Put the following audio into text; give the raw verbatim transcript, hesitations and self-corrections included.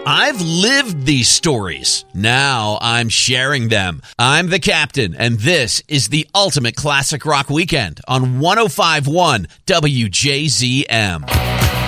I've lived these stories. Now I'm sharing them. I'm the captain, and this is the Ultimate Classic Rock Weekend on one oh five point one W J Z M.